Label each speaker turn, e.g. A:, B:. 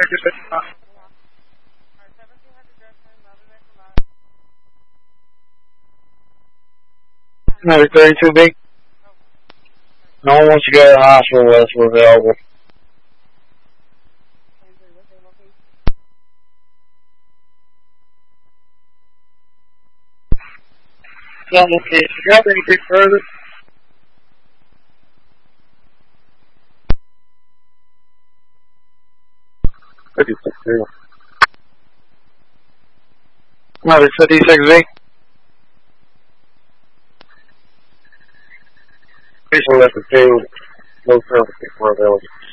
A: Number 32B. No one wants to go to the hospital unless we're available. Okay, if you got anything further? Number 56B. Please let the field no service before available.